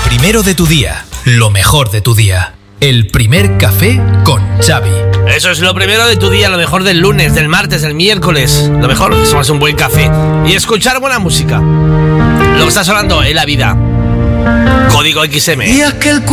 primero de tu día, lo mejor de tu día. El primer café con Xavi. Eso es lo primero de tu día, lo mejor del lunes, del martes, del miércoles. Lo mejor es tomarse un buen café y escuchar buena música. Lo que está sonando en la vida. Código XM. Y aquel